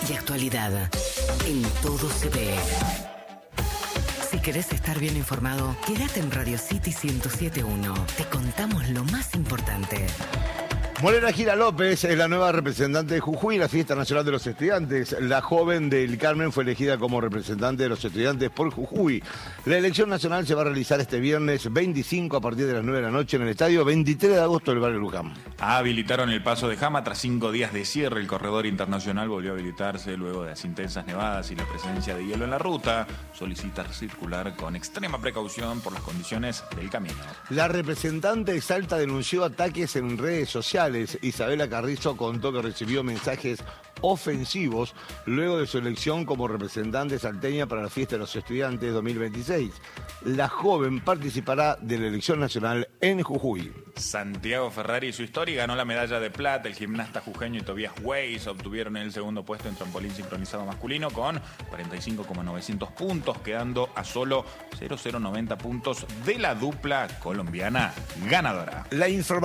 y actualidad. En Todo se ve. Si querés estar bien informado, quédate en Radio City 107.1. Te contamos lo más importante. Morena Gira López es la nueva representante de Jujuy en la Fiesta Nacional de los Estudiantes. La joven del Carmen fue elegida como representante de los estudiantes por Jujuy. La elección nacional se va a realizar este viernes 25 a partir de las 9 de la noche en el estadio 23 de agosto del barrio Luján. Habilitaron el paso de Jama tras 5 días de cierre. El corredor internacional volvió a habilitarse luego de las intensas nevadas y la presencia de hielo en la ruta. Solicita circular con extrema precaución por las condiciones del camino. La representante de Salta denunció ataques en redes sociales. Isabela Carrizo contó que recibió mensajes ofensivos luego de su elección como representante salteña para la Fiesta de los Estudiantes 2026. La joven participará de la elección nacional en Jujuy. Santiago Ferrari y su historia ganó la medalla de plata. El gimnasta jujeño y Tobias Weiss obtuvieron el segundo puesto en trampolín sincronizado masculino con 45,900 puntos, quedando a solo 0,090 puntos de la dupla colombiana ganadora. La información